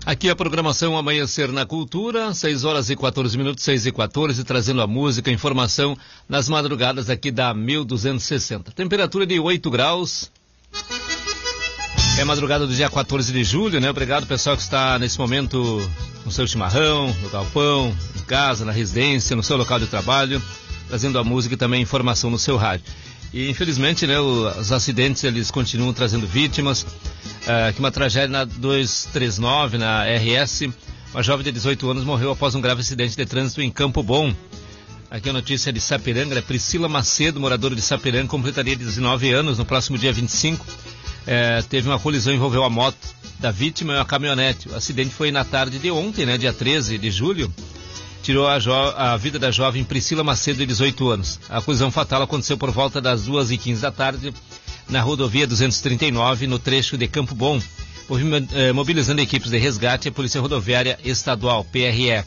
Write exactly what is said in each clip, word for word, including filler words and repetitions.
Aqui a programação Amanhecer na Cultura, seis horas e quatorze minutos, seis e quatorze, trazendo a música, a informação nas madrugadas aqui da mil duzentos e sessenta. Temperatura de oito graus. É madrugada do dia quatorze de julho, né? Obrigado pessoal que está nesse momento no seu chimarrão, no galpão, em casa, na residência, no seu local de trabalho, trazendo a música e também a informação no seu rádio. E infelizmente, né, os acidentes eles continuam trazendo vítimas. Uh, que uma tragédia na duzentos e trinta e nove, na R S, uma jovem de dezoito anos morreu após um grave acidente de trânsito em Campo Bom. Aqui a notícia é de Sapiranga, né? Priscila Macedo, moradora de Sapiranga, completaria dezenove anos no próximo dia vinte e cinco. Uh, teve uma colisão, envolveu a moto da vítima e uma caminhonete. O acidente foi na tarde de ontem, né, dia treze de julho. Tirou a, jo- a vida da jovem Priscila Macedo, de dezoito anos. A colisão fatal aconteceu por volta das duas e quinze da tarde, na rodovia duzentos e trinta e nove, no trecho de Campo Bom, mobilizando equipes de resgate e a Polícia Rodoviária Estadual, P R E.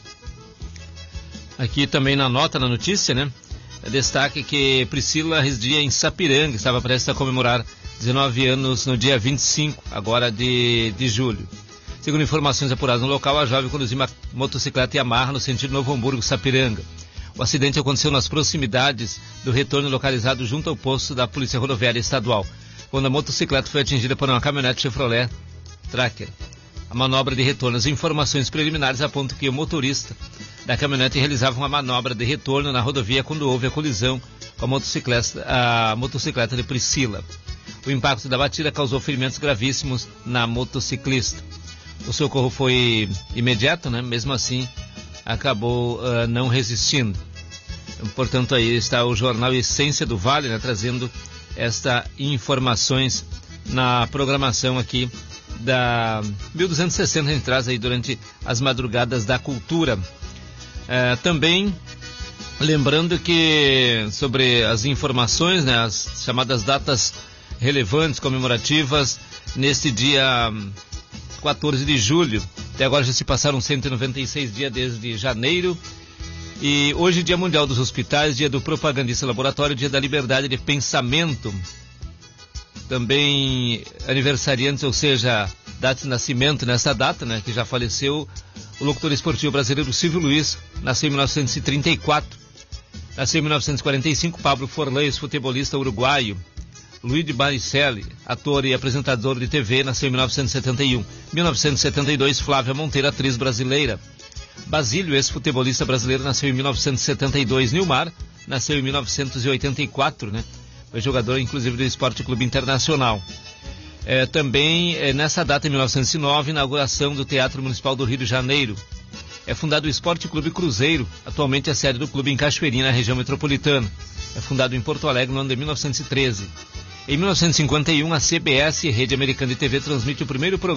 Aqui também na nota, na notícia, né? Destaque que Priscila residia em Sapiranga, estava prestes a comemorar dezenove anos no dia vinte e cinco, agora de, de julho. Segundo informações apuradas no local, a jovem conduziu uma motocicleta Yamaha no sentido Novo Hamburgo-Sapiranga. O acidente aconteceu nas proximidades do retorno localizado junto ao posto da Polícia Rodoviária Estadual, quando a motocicleta foi atingida por uma caminhonete Chevrolet Tracker. A manobra de retorno, as informações preliminares apontam que o motorista da caminhonete realizava uma manobra de retorno na rodovia quando houve a colisão com a motocicleta, a motocicleta de Priscila. O impacto da batida causou ferimentos gravíssimos na motociclista. O socorro foi imediato, né? Mesmo assim, acabou uh, não resistindo. Portanto, aí está o jornal Essência do Vale, né, trazendo estas informações na programação aqui da mil duzentos e sessenta, a gente traz aí durante as madrugadas da cultura. É, também lembrando que sobre as informações, né, as chamadas datas relevantes, comemorativas, neste dia quatorze de julho. Até agora já se passaram cento e noventa e seis dias desde janeiro. E hoje, Dia Mundial dos Hospitais, Dia do Propagandista Laboratório, Dia da Liberdade de Pensamento. Também aniversariantes, ou seja, data de nascimento nessa data, né, que já faleceu, o locutor esportivo brasileiro Silvio Luiz, nasceu em mil novecentos e trinta e quatro. Nasceu em mil novecentos e quarenta e cinco, Pablo Forlés, futebolista uruguaio. Luigi Baricelli, ator e apresentador de T V, nasceu em mil novecentos e setenta e um. mil novecentos e setenta e dois, Flávia Monteiro, atriz brasileira. Basílio, ex-futebolista brasileiro, nasceu em mil novecentos e setenta e dois. Nilmar nasceu em mil novecentos e oitenta e quatro, né? Foi jogador, inclusive, do Esporte Clube Internacional. É, também, é, nessa data, em mil novecentos e nove, inauguração do Teatro Municipal do Rio de Janeiro. É fundado o Esporte Clube Cruzeiro, atualmente a sede do clube em Cachoeirinha, na região metropolitana. É fundado em Porto Alegre no ano de mil novecentos e treze. Em mil novecentos e cinquenta e um, a C B S, Rede Americana de T V, transmite o primeiro programa